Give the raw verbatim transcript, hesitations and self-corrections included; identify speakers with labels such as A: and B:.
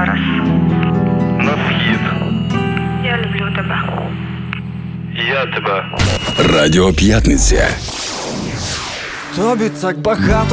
A: зараз?
B: На схід.
A: Я люблю тебе.
B: Я тебе.
C: Радіо П'ятниця.
D: Тобі так багато